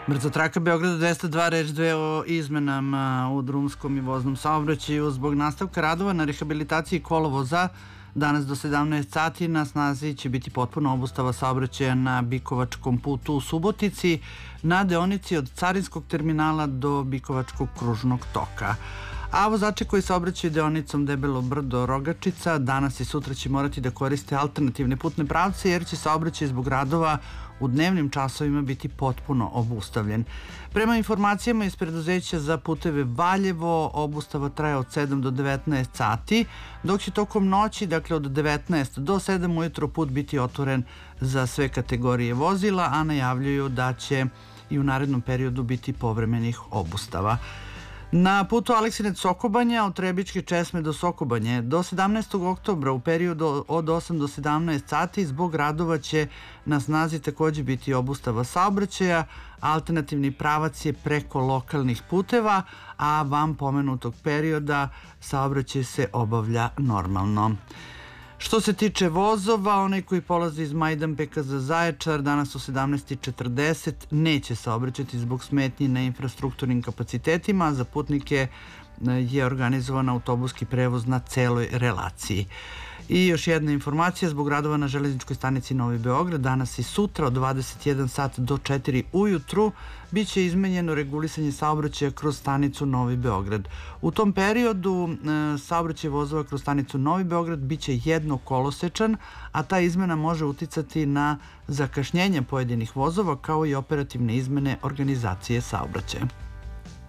Brzo traka Beograda 202, reč dve o izmenama u drumskom i voznom saobraćaju. Zbog nastavka radova na rehabilitaciji kolovoza danas do 17 sati na snazi će biti potpuna obustava saobraćaja na Bikovačkom putu u Subotici na deonici od Carinskog terminala do Bikovačkog kružnog toka. A vozači koji saobraćaju deonicom Debelo Brdo Rogačica danas i sutra će morati da koriste alternativne putne pravce jer će saobraćaj zbog radova u dnevnim časovima biti potpuno obustavljen. Prema informacijama iz preduzeća za puteve Valjevo, obustava traje od 7 do 19 sati, dok će tokom noći, dakle od 19 do 7 ujutro, put biti otvoren za sve kategorije vozila, a najavljuju da će i u narednom periodu biti povremenih obustava. Na putu Aleksinac-Sokobanja od Trebičke česme do Sokobanje do 17. oktobra u periodu od 8 do 17 sati zbog radova će na snazi takođe biti obustava saobraćaja. Alternativni pravac je preko lokalnih puteva, a van pomenutog perioda saobraćaj se obavlja normalno. Što se tiče vozova, onaj koji polazi iz Majdanpeka za Zaječar danas u 17:40 neće saobraćati zbog smetnji na infrastrukturnim kapacitetima. Za putnike je organizovan autobuski prevoz na celoj relaciji. I još jedna informacija, zbog radova na železničkoj stanici Novi Beograd danas i sutra od 21 sat do 4 ujutru biće izmenjeno regulisanje saobraćaja kroz stanicu Novi Beograd. U tom periodu saobraćaj vozova kroz stanicu Novi Beograd biće jednokolosečan, a ta izmena može uticati na zakašnjenje pojedinih vozova kao i operativne izmene organizacije saobraćaja.